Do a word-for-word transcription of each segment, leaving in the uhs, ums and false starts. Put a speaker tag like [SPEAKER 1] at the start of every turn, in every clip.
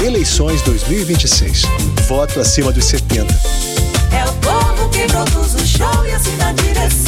[SPEAKER 1] Eleições dois mil e vinte e seis. Voto acima dos setenta.
[SPEAKER 2] É o povo que produz o show e assina a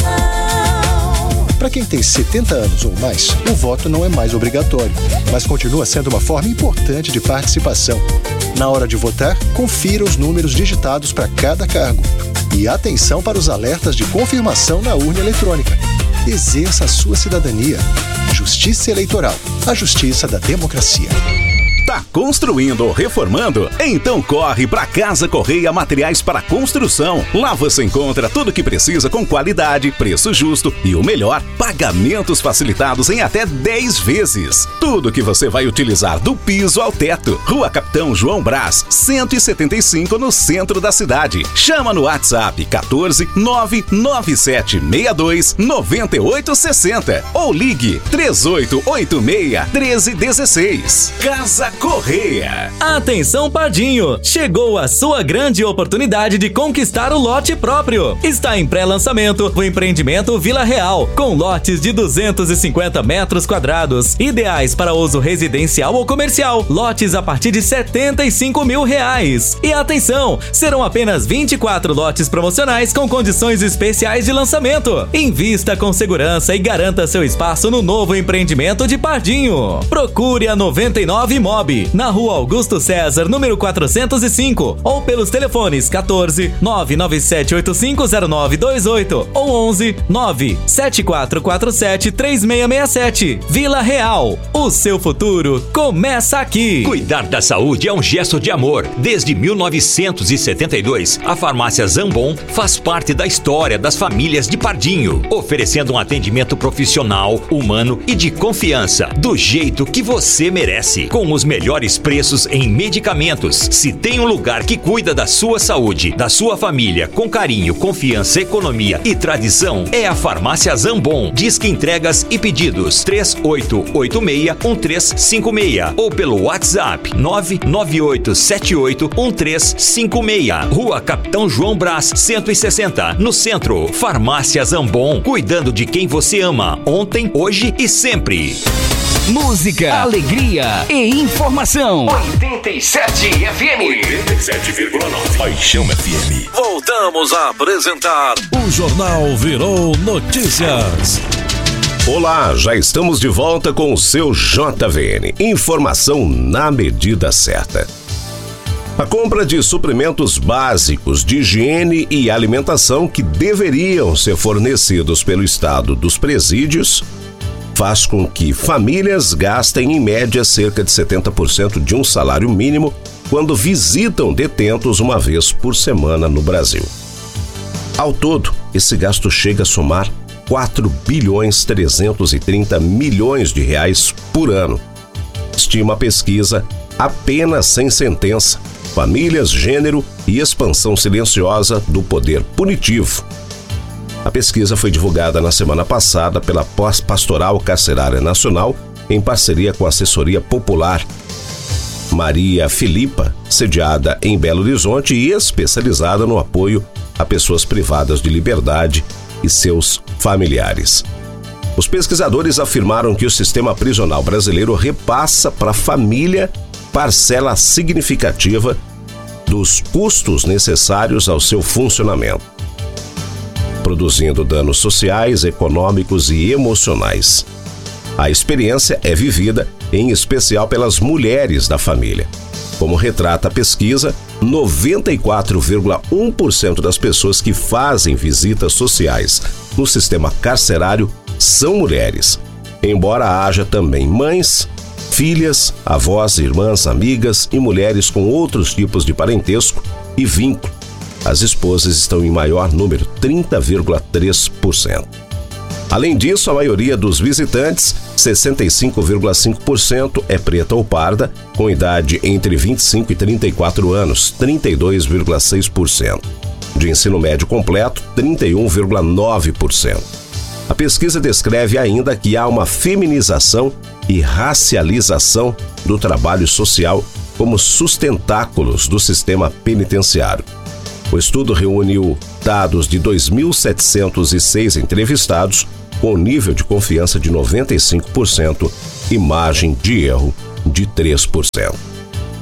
[SPEAKER 2] direção.
[SPEAKER 1] Para quem tem setenta anos ou mais, o voto não é mais obrigatório, mas continua sendo uma forma importante de participação. Na hora de votar, confira os números digitados para cada cargo. E atenção para os alertas de confirmação na urna eletrônica. Exerça a sua cidadania. Justiça Eleitoral, a justiça da democracia.
[SPEAKER 3] Tá construindo ou reformando? Então corre para Casa Correia Materiais para Construção. Lá você encontra tudo o que precisa com qualidade, preço justo e o melhor, pagamentos facilitados em até dez vezes. Tudo que você vai utilizar do piso ao teto. Rua Capitão João Brás, cento e setenta e cinco, no centro da cidade. Chama no WhatsApp quatorze, nove nove sete seis dois, nove oito seis zero ou ligue três oito oito seis, um três um seis. Casa Correia.
[SPEAKER 4] Atenção, Pardinho! Chegou a sua grande oportunidade de conquistar o lote próprio. Está em pré-lançamento o empreendimento Vila Real, com lotes de duzentos e cinquenta metros quadrados, ideais para uso residencial ou comercial. Lotes a partir de setenta e cinco mil reais. E atenção, serão apenas vinte e quatro lotes promocionais com condições especiais de lançamento. Invista com segurança e garanta seu espaço no novo empreendimento de Pardinho. Procure a noventa e nove Imob, na Rua Augusto César, número quatrocentos e cinco, ou pelos telefones quatorze, nove nove sete oito cinco zero nove dois oito ou onze, nove sete quatro quatro sete três seis seis sete. Vila Real, o seu futuro começa aqui.
[SPEAKER 5] Cuidar da saúde é um gesto de amor. Desde mil novecentos e setenta e dois, a farmácia Zambon faz parte da história das famílias de Pardinho, oferecendo um atendimento profissional, humano e de confiança, do jeito que você merece. Com os melhores preços em medicamentos. Se tem um lugar que cuida da sua saúde, da sua família, com carinho, confiança, economia e tradição, é a Farmácia Zambon. Disque entregas e pedidos três oito oito seis, um três cinco seis ou pelo WhatsApp nove nove oito sete oito um três cinco seis. Rua Capitão João Brás, cento e sessenta, no centro. Farmácia Zambon, cuidando de quem você ama, ontem, hoje e sempre.
[SPEAKER 6] Música, alegria e informação. oitenta e sete F M.
[SPEAKER 7] oitenta e sete vírgula nove. Paixão F M.
[SPEAKER 8] Voltamos a apresentar
[SPEAKER 9] o Jornal Virou Notícias.
[SPEAKER 3] Olá, já estamos de volta com o seu J V N. Informação na medida certa. A compra de suprimentos básicos de higiene e alimentação que deveriam ser fornecidos pelo Estado dos presídios faz com que famílias gastem em média cerca de setenta por cento de um salário mínimo quando visitam detentos uma vez por semana no Brasil. Ao todo, esse gasto chega a somar quatro bilhões trezentos e trinta milhões de reais por ano. Estima a pesquisa Apenas Sem Sentença, Famílias, Gênero e Expansão Silenciosa do Poder Punitivo. A pesquisa foi divulgada na semana passada pela Pós-Pastoral Carcerária Nacional em parceria com a Assessoria Popular. Maria Filipa, sediada em Belo Horizonte e especializada no apoio a pessoas privadas de liberdade e seus familiares. Os pesquisadores afirmaram que o sistema prisional brasileiro repassa para a família parcela significativa dos custos necessários ao seu funcionamento, produzindo danos sociais, econômicos e emocionais. A experiência é vivida, em especial pelas mulheres da família. Como retrata a pesquisa, noventa e quatro vírgula um por cento das pessoas que fazem visitas sociais no sistema carcerário são mulheres, embora haja também mães, filhas, avós, irmãs, amigas e mulheres com outros tipos de parentesco e vínculo. As esposas estão em maior número, trinta vírgula três por cento. Além disso, a maioria dos visitantes, sessenta e cinco vírgula cinco por cento, é preta ou parda, com idade entre vinte e cinco e trinta e quatro anos, trinta e dois vírgula seis por cento. De ensino médio completo, trinta e um vírgula nove por cento. A pesquisa descreve ainda que há uma feminização e racialização do trabalho social como sustentáculos do sistema penitenciário. O estudo reuniu dados de dois mil setecentos e seis entrevistados com nível de confiança de noventa e cinco por cento e margem de erro de três por cento.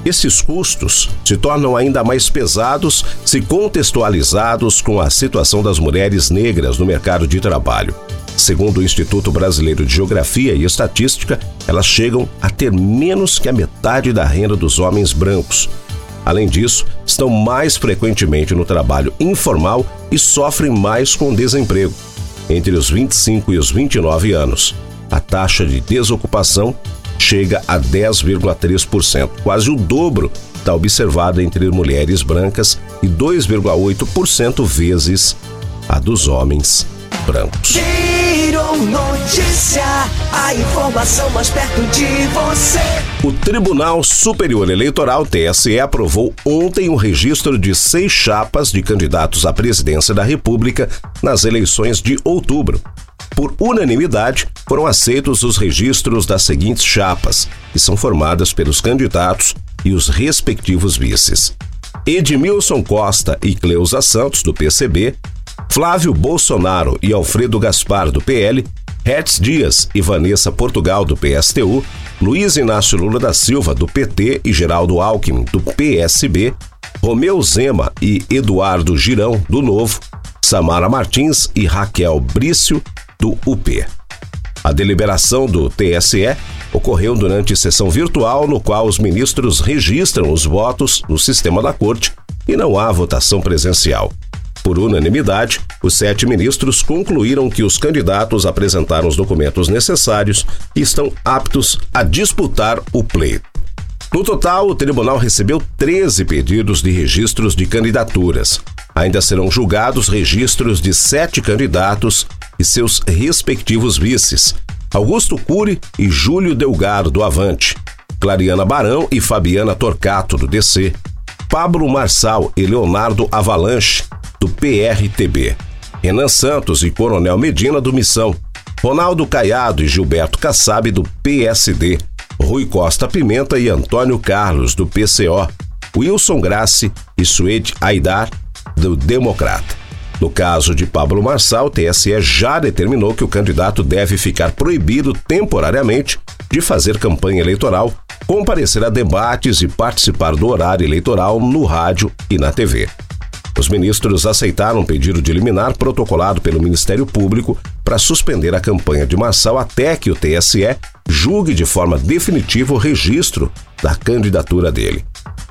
[SPEAKER 3] Esses custos se tornam ainda mais pesados se contextualizados com a situação das mulheres negras no mercado de trabalho. Segundo o Instituto Brasileiro de Geografia e Estatística, elas chegam a ter menos que a metade da renda dos homens brancos. Além disso, estão mais frequentemente no trabalho informal e sofrem mais com desemprego. Entre os vinte e cinco e os vinte e nove anos, a taxa de desocupação chega a dez vírgula três por cento, quase o dobro da observada entre mulheres brancas e dois vírgula oito por cento vezes a dos homens brancos.
[SPEAKER 2] Giro Notícia, a informação mais perto de você.
[SPEAKER 3] O Tribunal Superior Eleitoral, T S E, aprovou ontem o registro de seis chapas de candidatos à presidência da República nas eleições de outubro. Por unanimidade, foram aceitos os registros das seguintes chapas, que são formadas pelos candidatos e os respectivos vices: Edmilson Costa e Cleusa Santos, do P C B, Flávio Bolsonaro e Alfredo Gaspar, do P L, Hertz Dias e Vanessa Portugal, do P S T U, Luiz Inácio Lula da Silva, do P T, e Geraldo Alckmin, do P S B, Romeu Zema e Eduardo Girão, do Novo, Samara Martins e Raquel Brício, do U P. A deliberação do T S E ocorreu durante sessão virtual, no qual os ministros registram os votos no sistema da corte e não há votação presencial. Por unanimidade, os sete ministros concluíram que os candidatos apresentaram os documentos necessários e estão aptos a disputar o pleito. No total, o tribunal recebeu treze pedidos de registros de candidaturas. Ainda serão julgados registros de sete candidatos e seus respectivos vices: Augusto Cury e Júlio Delgado, do Avante, Clariana Barão e Fabiana Torcato, do D C, Pablo Marçal e Leonardo Avalanche, do P R T B, Renan Santos e Coronel Medina, do Missão, Ronaldo Caiado e Gilberto Kassab, do P S D, Rui Costa Pimenta e Antônio Carlos, do P C O, Wilson Grassi e Suede Aidar, do Democrata. No caso de Pablo Marçal, o T S E já determinou que o candidato deve ficar proibido temporariamente de fazer campanha eleitoral, comparecer a debates e participar do horário eleitoral no rádio e na T V. Os ministros aceitaram um pedido de liminar protocolado pelo Ministério Público para suspender a campanha de Marçal até que o T S E julgue de forma definitiva o registro da candidatura dele.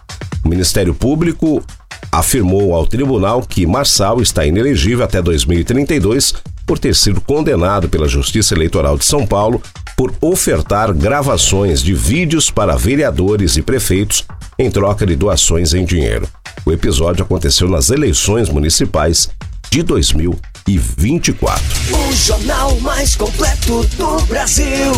[SPEAKER 3] O Ministério Público afirmou ao tribunal que Marçal está inelegível até dois mil e trinta e dois por ter sido condenado pela Justiça Eleitoral de São Paulo por ofertar gravações de vídeos para vereadores e prefeitos em troca de doações em dinheiro. O episódio aconteceu nas eleições municipais de dois mil e vinte e quatro.
[SPEAKER 2] O jornal mais completo do Brasil.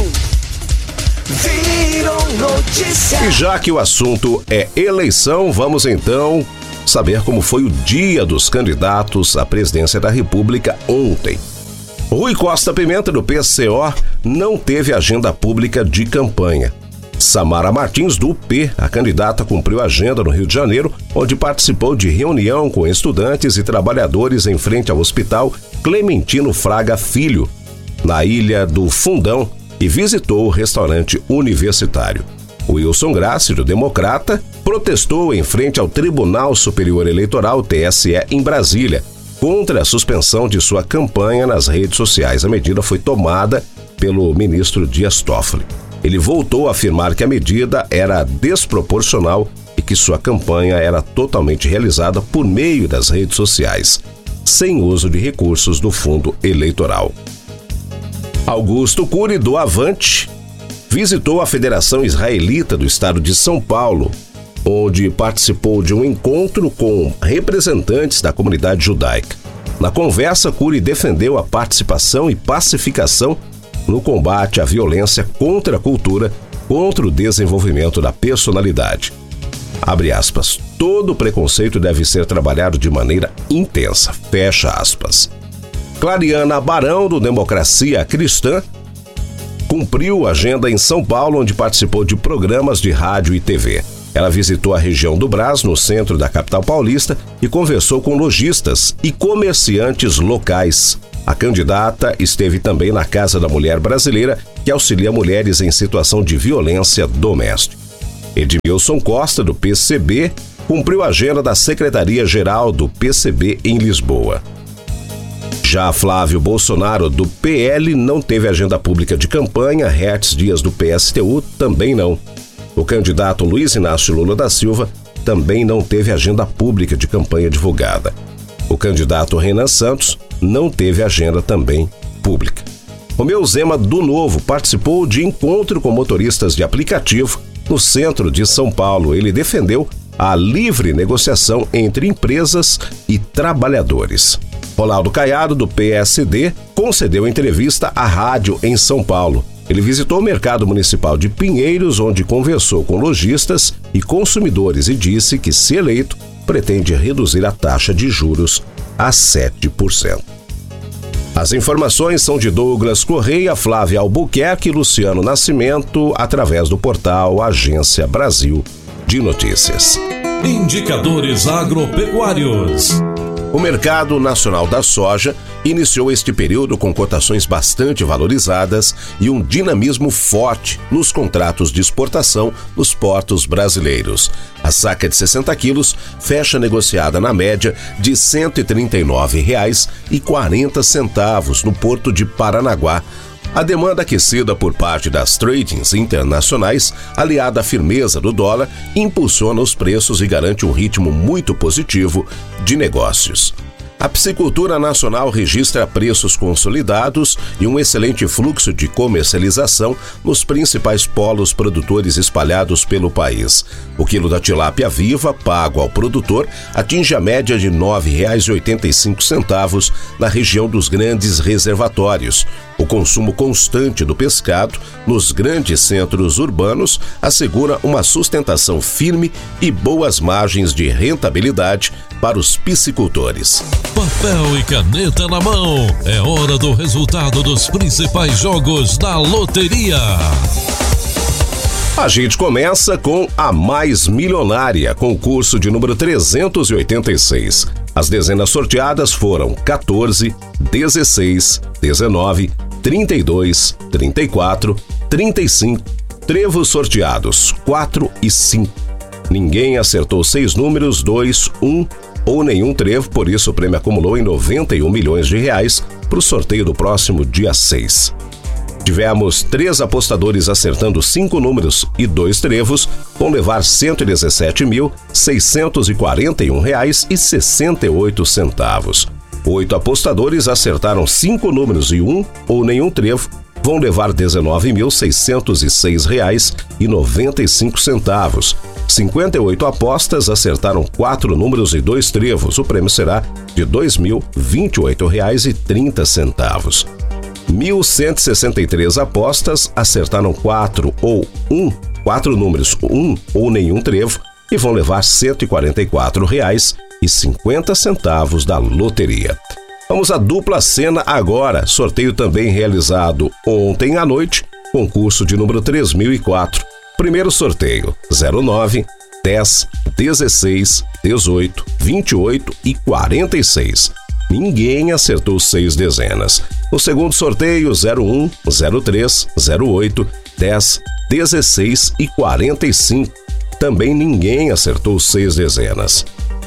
[SPEAKER 2] Virou notícia.
[SPEAKER 3] E já que o assunto é eleição, vamos então saber como foi o dia dos candidatos à presidência da República ontem. Rui Costa Pimenta, do P C O, não teve agenda pública de campanha. Samara Martins, do U P, a candidata, cumpriu a agenda no Rio de Janeiro, onde participou de reunião com estudantes e trabalhadores em frente ao Hospital Clementino Fraga Filho, na Ilha do Fundão, e visitou o restaurante universitário. Wilson Grassi, do Democrata, protestou em frente ao Tribunal Superior Eleitoral, T S E, em Brasília, contra a suspensão de sua campanha nas redes sociais. A medida foi tomada pelo ministro Dias Toffoli. Ele voltou a afirmar que a medida era desproporcional e que sua campanha era totalmente realizada por meio das redes sociais, sem uso de recursos do fundo eleitoral. Augusto Cury, do Avante, visitou a Federação Israelita do Estado de São Paulo, onde participou de um encontro com representantes da comunidade judaica. Na conversa, Cury defendeu a participação e pacificação no combate à violência contra a cultura, contra o desenvolvimento da personalidade. Abre aspas. Todo preconceito deve ser trabalhado de maneira intensa. Fecha aspas. Clariana Barão, do Democracia Cristã, cumpriu a agenda em São Paulo, onde participou de programas de rádio e T V. Ela visitou a região do Brás, no centro da capital paulista, e conversou com lojistas e comerciantes locais. A candidata esteve também na Casa da Mulher Brasileira, que auxilia mulheres em situação de violência doméstica. Edmilson Costa, do P C B, cumpriu a agenda da Secretaria-Geral do P C B em Lisboa. Já Flávio Bolsonaro, do P L, não teve agenda pública de campanha, Hertz Dias, do P S T U, também não. O candidato Luiz Inácio Lula da Silva também não teve agenda pública de campanha divulgada. O candidato Renan Santos não teve agenda também pública. Romeu Zema, do Novo, participou de encontro com motoristas de aplicativo no centro de São Paulo. Ele defendeu a livre negociação entre empresas e trabalhadores. Ronaldo Caiado, do P S D, concedeu entrevista à rádio em São Paulo. Ele visitou o mercado municipal de Pinheiros, onde conversou com lojistas e consumidores e disse que, se eleito, pretende reduzir a taxa de juros a sete por cento. As informações são de Douglas Correia, Flávia Albuquerque e Luciano Nascimento, através do portal Agência Brasil de Notícias.
[SPEAKER 9] Indicadores agropecuários.
[SPEAKER 3] O mercado nacional da soja iniciou este período com cotações bastante valorizadas e um dinamismo forte nos contratos de exportação nos portos brasileiros. A saca de sessenta quilos fecha negociada na média de cento e trinta e nove reais e quarenta centavos no porto de Paranaguá. A demanda aquecida por parte das tradings internacionais, aliada à firmeza do dólar, impulsiona os preços e garante um ritmo muito positivo de negócios. A piscicultura nacional registra preços consolidados e um excelente fluxo de comercialização nos principais polos produtores espalhados pelo país. O quilo da tilápia viva, pago ao produtor, atinge a média de nove reais e oitenta e cinco centavos na região dos grandes reservatórios. O consumo constante do pescado nos grandes centros urbanos assegura uma sustentação firme e boas margens de rentabilidade para os piscicultores.
[SPEAKER 9] Papel e caneta na mão, é hora do resultado dos principais jogos da loteria.
[SPEAKER 3] A gente começa com a Mais Milionária, concurso de número trezentos e oitenta e seis. As dezenas sorteadas foram quatorze, dezesseis, dezenove, trinta e dois, trinta e quatro, trinta e cinco. Trevos sorteados quatro e cinco. Ninguém acertou seis números, dois, um ou nenhum trevo, por isso o prêmio acumulou em noventa e um milhões de reais para o sorteio do próximo dia seis. Tivemos três apostadores acertando cinco números e dois trevos, vão levar cento e dezessete mil, seiscentos e quarenta e um reais e sessenta e oito centavos. Oito apostadores acertaram cinco números e um ou nenhum trevo, vão levar dezenove mil, seiscentos e seis reais e noventa e cinco centavos. cinquenta e oito apostas acertaram quatro números e dois trevos. O prêmio será de dois mil, vinte e oito reais e trinta centavos. mil cento e sessenta e três apostas acertaram quatro ou um, quatro números, um ou nenhum trevo e vão levar cento e quarenta e quatro reais e cinquenta centavos da loteria. Vamos à dupla cena agora, sorteio também realizado ontem à noite, concurso de número três mil e quatro. Primeiro sorteio, zero nove, dez, dezesseis, dezoito, vinte e oito e quarenta e seis. Ninguém acertou seis dezenas. O segundo sorteio, zero um, zero três, zero oito, dez, dezesseis e quarenta e cinco. Também ninguém acertou seis dezenas.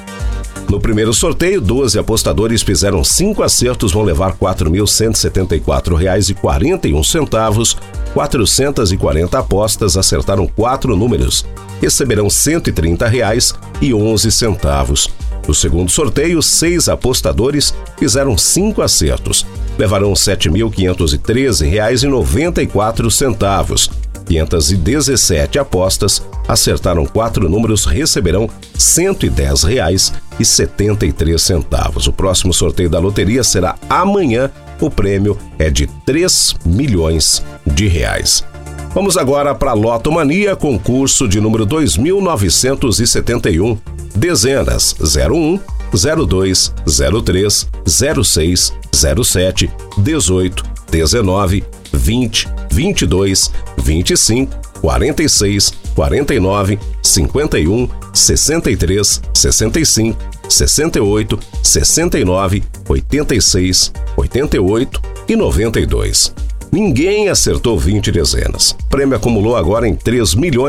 [SPEAKER 3] No primeiro sorteio, doze apostadores fizeram cinco acertos, vão levar quatro mil cento e setenta e quatro reais e quarenta e um centavos. quatrocentas e quarenta apostas acertaram quatro números, receberão cento e trinta reais e onze centavos. No segundo sorteio, seis apostadores fizeram cinco acertos, levarão sete mil quinhentos e treze reais e noventa e quatro centavos. quinhentas e dezessete apostas acertaram quatro números, receberão cento e dez reais e setenta e três centavos. O próximo sorteio da loteria será amanhã. O prêmio é de três milhões de reais. Vamos agora para a Lotomania, concurso de número dois mil novecentos e setenta e um. Dezenas zero um, zero dois, zero três, zero seis, zero sete, dezoito, dezenove, vinte, vinte e dois, vinte e cinco, quarenta e seis, quarenta e nove, cinquenta e um, sessenta e três, sessenta e cinco, sessenta e oito, sessenta e nove, oitenta e seis, oitenta e oito e noventa e dois. Ninguém acertou vinte dezenas. O prêmio acumulou agora em três milhões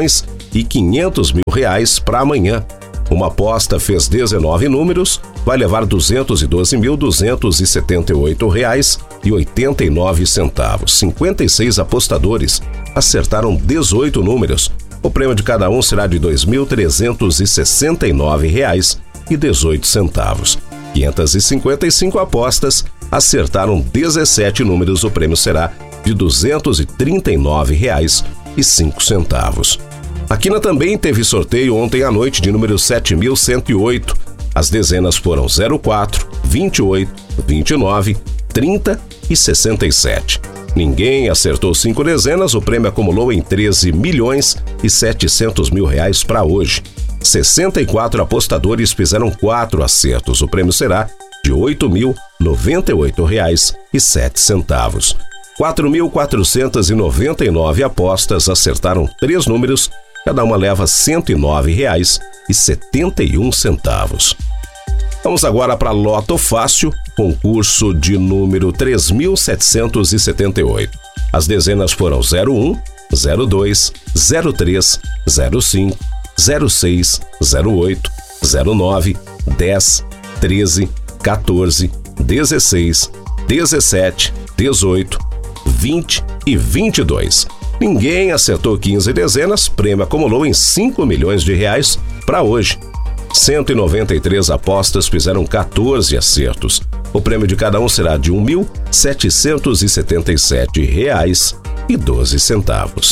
[SPEAKER 3] e quinhentos mil reais para amanhã. Uma aposta fez dezenove números, vai levar duzentos e doze mil, duzentos e setenta e oito reais e oitenta e nove centavos. cinquenta e seis apostadores acertaram dezoito números. O prêmio de cada um será de dois mil trezentos e sessenta e nove reais e dezoito centavos. quinhentas e cinquenta e cinco apostas acertaram dezessete números. O prêmio será de duzentos e trinta e nove reais e cinco centavos. A Quina também teve sorteio ontem à noite de número sete mil cento e oito. As dezenas foram zero quatro, vinte e oito, vinte e nove, trinta e sessenta e sete. Ninguém acertou cinco dezenas, o prêmio acumulou em treze milhões e setecentos mil reais para hoje. sessenta e quatro apostadores fizeram quatro acertos, o prêmio será de oito mil noventa e oito reais e sete centavos. quatro mil quatrocentas e noventa e nove apostas acertaram três números, cada uma leva cento e nove reais e setenta e um centavos. Vamos agora para Loto Fácil, concurso de número três mil setecentos e setenta e oito. As dezenas foram zero um, zero dois, zero três, zero cinco, zero seis, zero oito, zero nove, dez, treze, quatorze, dezesseis, dezessete, dezoito, vinte e vinte e dois. Ninguém acertou quinze dezenas, prêmio acumulou em cinco milhões de reais para hoje. cento e noventa e três apostas fizeram quatorze acertos. O prêmio de cada um será de um mil setecentos e setenta e sete reais e doze centavos.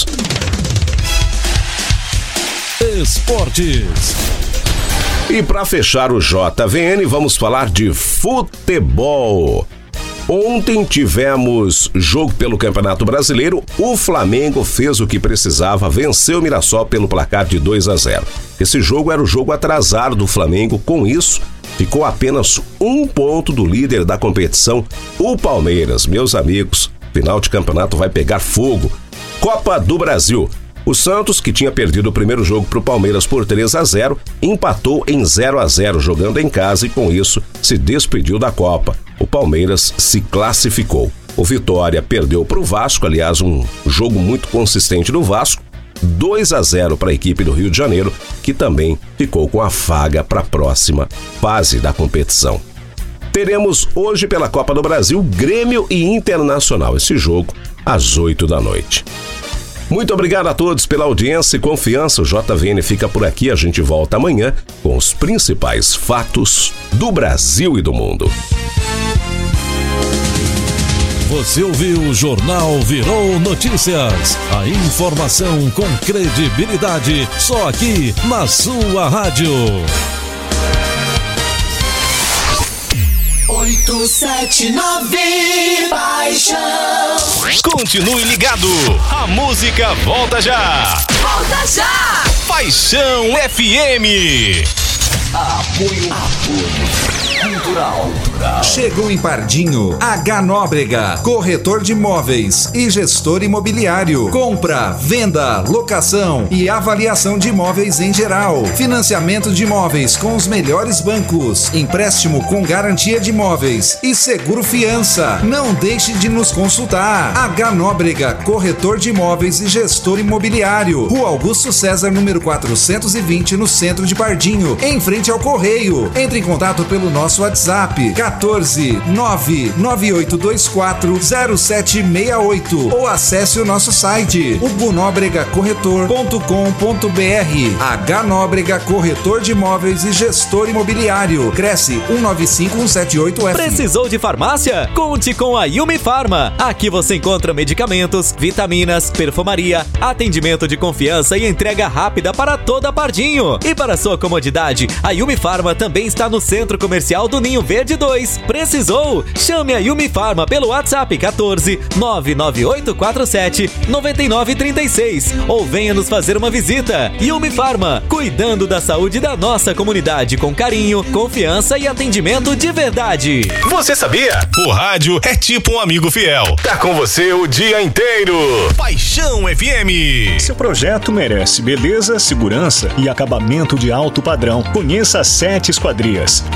[SPEAKER 9] Esportes.
[SPEAKER 3] E para fechar o J V N, vamos falar de futebol. Ontem tivemos jogo pelo Campeonato Brasileiro. O Flamengo fez o que precisava, venceu o Mirassol pelo placar de dois a zero. Esse jogo era o jogo atrasado do Flamengo. Com isso, ficou apenas um ponto do líder da competição, o Palmeiras. Meus amigos, final de campeonato vai pegar fogo. Copa do Brasil. O Santos, que tinha perdido o primeiro jogo para o Palmeiras por três a zero, empatou em zero a zero jogando em casa e com isso se despediu da Copa. O Palmeiras se classificou. O Vitória perdeu para o Vasco, aliás, um jogo muito consistente do Vasco, dois a zero para a equipe do Rio de Janeiro, que também ficou com a vaga para a próxima fase da competição. Teremos hoje pela Copa do Brasil Grêmio e Internacional, esse jogo às oito da noite. Muito obrigado a todos pela audiência e confiança. O J V N fica por aqui. A gente volta amanhã com os principais fatos do Brasil e do mundo.
[SPEAKER 9] Você ouviu o Jornal Virou Notícias. A informação com credibilidade só aqui na sua rádio.
[SPEAKER 2] oito sete nove Paixão.
[SPEAKER 10] Continue ligado. A música volta já.
[SPEAKER 2] Volta já.
[SPEAKER 10] Paixão F M.
[SPEAKER 6] Apoio. Apoio. Cultural.
[SPEAKER 11] Chegou em Pardinho, H Nóbrega, corretor de imóveis e gestor imobiliário. Compra, venda, locação e avaliação de imóveis em geral. Financiamento de imóveis com os melhores bancos. Empréstimo com garantia de imóveis e seguro fiança. Não deixe de nos consultar. H Nóbrega, corretor de imóveis e gestor imobiliário. Rua Augusto César, número quatrocentos e vinte, no centro de Pardinho, em frente ao Correio. Entre em contato pelo nosso WhatsApp quatorze, nove nove oito dois quatro, zero sete seis oito ou acesse o nosso site hugo nóbrega corretor ponto com ponto br. H Nóbrega, corretor de imóveis e gestor imobiliário. Cresce um nove cinco um sete oito F.
[SPEAKER 4] Precisou de farmácia? Conte com a Yumi Farma. Aqui você encontra medicamentos, vitaminas, perfumaria, atendimento de confiança e entrega rápida para toda Pardinho. E para sua comodidade, a Yumi Farma também está no Centro Comercial do Ninho Verde dois. Precisou? Chame a Yumi Farma pelo WhatsApp quatorze, nove nove oito quatro sete, nove nove três seis ou venha nos fazer uma visita. Yumi Farma, cuidando da saúde da nossa comunidade com carinho, confiança e atendimento de verdade.
[SPEAKER 10] Você sabia? O rádio é tipo um amigo fiel. Tá com você o dia inteiro. Paixão F M.
[SPEAKER 12] Seu projeto merece beleza, segurança e acabamento de alto padrão. Conheça a Sete Esquadrias, especializada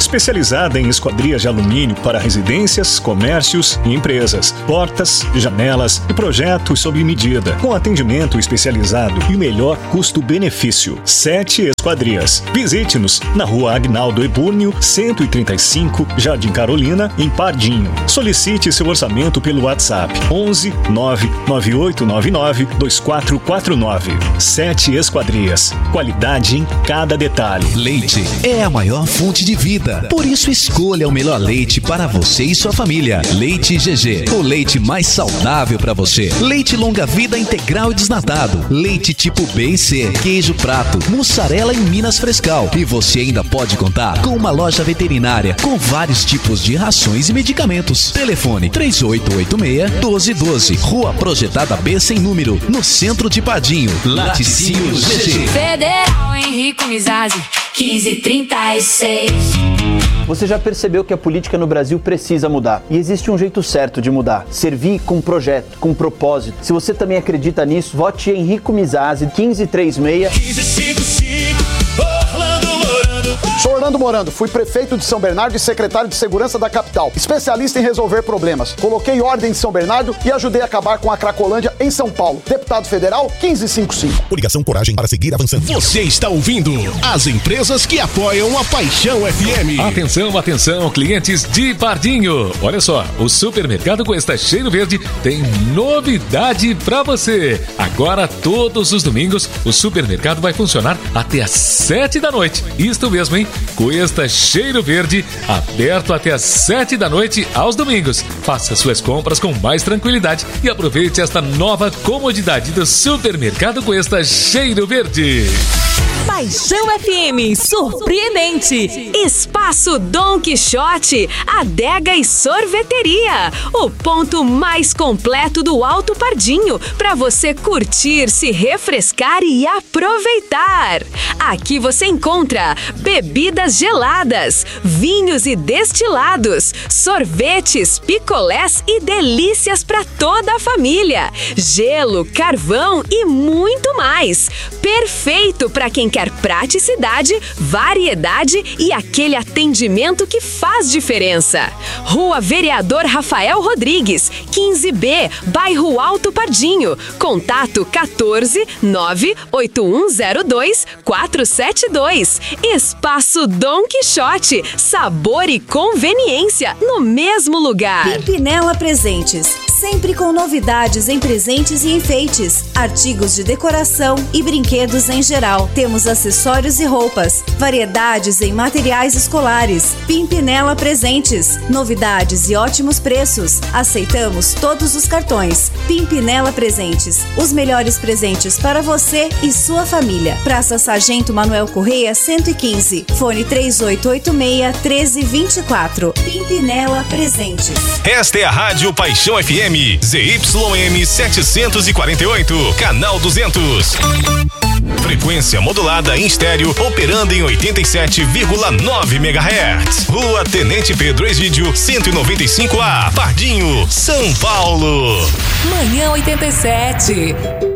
[SPEAKER 12] especializada em esquadrias de alumínio para residências, comércios e empresas, portas, janelas e projetos sob medida, com atendimento especializado e o melhor custo-benefício. Sete Esquadrias. Visite-nos na Rua Agnaldo Ebúrnio, cento e trinta e cinco, Jardim Carolina, em Pardinho. Solicite seu orçamento pelo WhatsApp onze nove nove oito nove nove dois quatro quatro nove. Sete Esquadrias. Qualidade em cada detalhe.
[SPEAKER 13] Leite é a maior fonte de vida. Por isso escolha o melhor leite para você e sua família. Leite G G, o leite mais saudável para você. Leite longa vida integral e desnatado. Leite tipo B e C, queijo prato, mussarela em Minas Frescal. E você ainda pode contar com uma loja veterinária com vários tipos de rações e medicamentos. Telefone três oito oito seis, um dois um dois. Rua Projetada B sem número, no centro de Pardinho. Laticínios G G.
[SPEAKER 14] Federal Henrico Mizazzi, quinze trinta e seis.
[SPEAKER 15] Você já percebeu que a política no Brasil precisa mudar. E existe um jeito certo de mudar. Servir com projeto, com propósito. Se você também acredita nisso, vote em Henrico Mizazzi, quinze trinta e seis.
[SPEAKER 16] Sou Orlando Morando, fui prefeito de São Bernardo e secretário de Segurança da capital. Especialista em resolver problemas. Coloquei ordem em São Bernardo e ajudei a acabar com a Cracolândia em São Paulo. Deputado Federal, quinze cinquenta e cinco.
[SPEAKER 17] Coligação Coragem para seguir avançando.
[SPEAKER 18] Você está ouvindo as empresas que apoiam a Paixão F M.
[SPEAKER 19] Atenção, atenção, clientes de Pardinho. Olha só, o Supermercado Cuesta Cheiro Verde tem novidade para você. Agora, todos os domingos, o supermercado vai funcionar até às sete da noite. Isto mesmo, hein? Cuesta Cheiro Verde, aberto até às sete da noite aos domingos. Faça suas compras com mais tranquilidade e aproveite esta nova comodidade do Supermercado Cuesta Cheiro Verde.
[SPEAKER 20] Paixão F M, surpreendente. Espaço Dom Quixote, adega e sorveteria. O ponto mais completo do Alto Pardinho, para você curtir, se refrescar e aproveitar. Aqui você encontra bebidas geladas, vinhos e destilados, sorvetes, picolés e delícias para toda a família. Gelo, carvão e muito mais. Perfeito para quem quer praticidade, variedade e aquele atendimento que faz diferença. Rua Vereador Rafael Rodrigues, quinze B, bairro Alto Pardinho. Contato quatorze, nove oito um zero dois, quatro sete dois. Espaço Dom Quixote, sabor e conveniência no mesmo lugar.
[SPEAKER 21] Pimpinela Presentes, sempre com novidades em presentes e enfeites, artigos de decoração e brinquedos em geral. Temos acessórios e roupas, variedades em materiais escolares. Pimpinela Presentes, novidades e ótimos preços. Aceitamos todos os cartões. Pimpinela Presentes, os melhores presentes para você e sua família. Praça Sargento Manuel Correia, cento e quinze. Fone três oito oito seis, um três dois quatro. Pimpinela Presentes.
[SPEAKER 10] Esta é a Rádio Paixão F M, Z Y M setecentos e quarenta e oito, canal duzentos. Frequência modulada em estéreo, operando em oitenta e sete vírgula nove megahertz. Rua Tenente Pedro Egídio, cento e noventa e cinco A, Pardinho, São Paulo.
[SPEAKER 20] Manhã oitenta e sete.